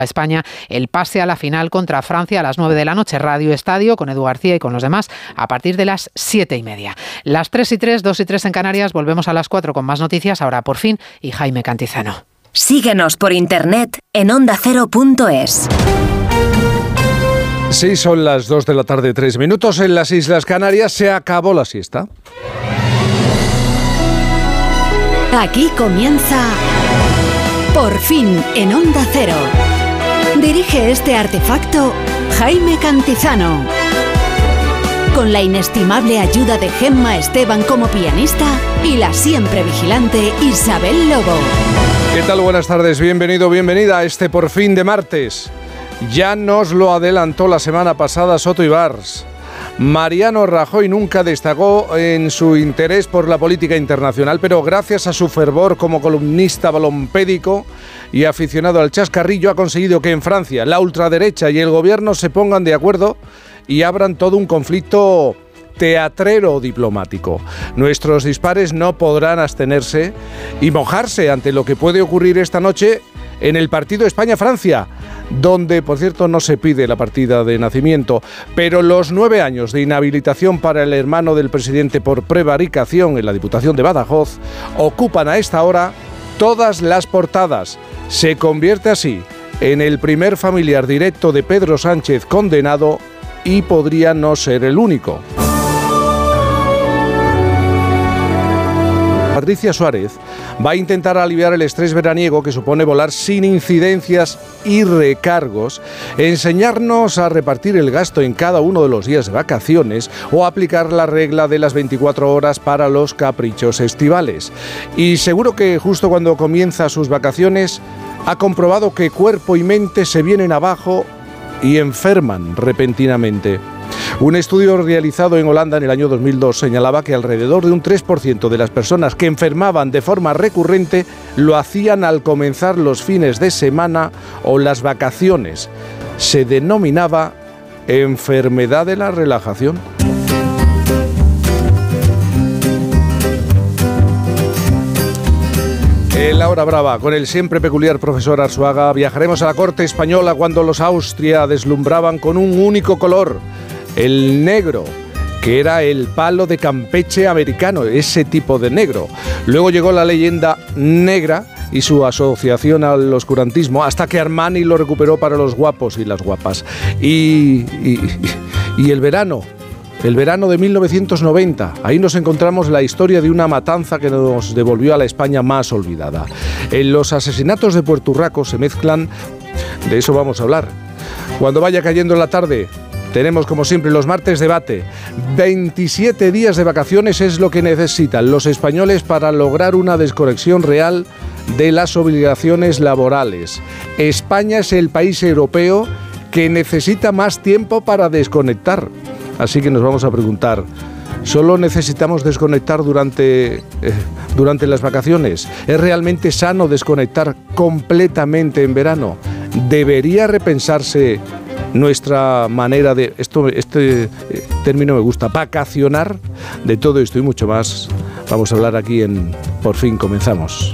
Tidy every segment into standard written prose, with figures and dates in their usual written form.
España el pase a la final contra Francia a las 9 de la noche. Radio Estadio con Edu García y con los demás a partir de las 7:30. Las 3:03, 2:03 en Canarias. Volvemos a las 4 con más noticias. Ahora por fin y Jaime Cantizano. Síguenos por internet en ondacero.es. Sí, son las 2 de la tarde, 3 minutos. En las Islas Canarias se acabó la siesta. Aquí comienza Por fin en Onda Cero. Dirige este artefacto Jaime Cantizano. Con la inestimable ayuda de Gemma Esteban como pianista y la siempre vigilante Isabel Lobo. ¿Qué tal? Buenas tardes, bienvenido, bienvenida a este Por fin de martes. Ya nos lo adelantó la semana pasada Soto Ibars. Mariano Rajoy nunca destacó en su interés por la política internacional, pero gracias a su fervor como columnista balompédico y aficionado al chascarrillo ha conseguido que en Francia la ultraderecha y el gobierno se pongan de acuerdo y abran todo un conflicto teatrero diplomático. Nuestros dispares no podrán abstenerse y mojarse ante lo que puede ocurrir esta noche en el partido España-Francia, donde, por cierto, no se pide la partida de nacimiento, pero los 9 años de inhabilitación para el hermano del presidente por prevaricación en la Diputación de Badajoz ocupan a esta hora todas las portadas. Se convierte así en el primer familiar directo de Pedro Sánchez condenado y podría no ser el único. Patricia Suárez va a intentar aliviar el estrés veraniego que supone volar sin incidencias y recargos, enseñarnos a repartir el gasto en cada uno de los días de vacaciones o aplicar la regla de las 24 horas para los caprichos estivales. Y seguro que justo cuando comienza sus vacaciones ha comprobado que cuerpo y mente se vienen abajo y enferman repentinamente. Un estudio realizado en Holanda en el año 2002 señalaba que alrededor de un 3% de las personas que enfermaban de forma recurrente lo hacían al comenzar los fines de semana o las vacaciones. Se denominaba enfermedad de la relajación. En la hora brava, con el siempre peculiar profesor Arzuaga, viajaremos a la corte española cuando los Austria deslumbraban con un único color, el negro, que era el palo de Campeche americano, ese tipo de negro. Luego llegó la leyenda negra y su asociación al oscurantismo, hasta que Armani lo recuperó para los guapos y las guapas. Y el verano de 1990, ahí nos encontramos la historia de una matanza que nos devolvió a la España más olvidada. En los asesinatos de Puerto Urraco se mezclan, de eso vamos a hablar. Cuando vaya cayendo la tarde, tenemos como siempre los martes debate. 27 días de vacaciones es lo que necesitan los españoles para lograr una desconexión real de las obligaciones laborales. España es el país europeo que necesita más tiempo para desconectar. Así que nos vamos a preguntar, ¿solo necesitamos desconectar durante las vacaciones? ¿Es realmente sano desconectar completamente en verano? ¿Debería repensarse nuestra manera de, este término me gusta, vacacionar? De todo esto y mucho más vamos a hablar aquí en Por fin comenzamos.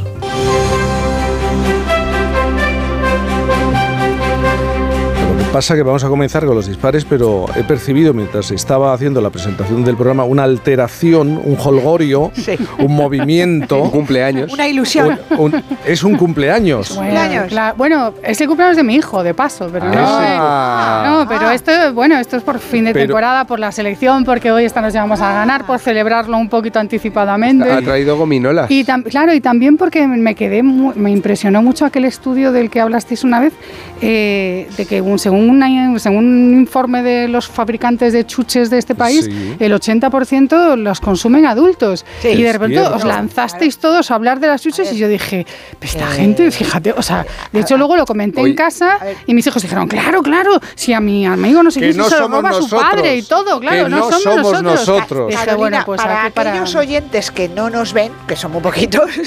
Pasa que vamos a comenzar con los dispares, pero he percibido mientras estaba haciendo la presentación del programa una alteración, un jolgorio, sí, un movimiento. Un cumpleaños. Una ilusión. Es un cumpleaños. Bueno, es el cumpleaños de mi hijo, de paso, pero pero esto es por fin de temporada, por la selección, porque hoy esta noche vamos a ganar, por celebrarlo un poquito anticipadamente. Ha traído gominolas. Y también porque me impresionó mucho aquel estudio del que hablasteis una vez, de que según un informe de los fabricantes de chuches de este país, sí, el 80% los consumen adultos. Sí, y de repente os lanzasteis todos a hablar de las chuches y yo dije, esta gente, fíjate, o sea, de hecho luego lo comenté en casa y mis hijos dijeron, claro, si a mi amigo no sé qué, se lo roba su padre y todo, claro, que no somos nosotros. Dije, Carolina, pues para aquellos oyentes que no nos ven, que son muy poquitos,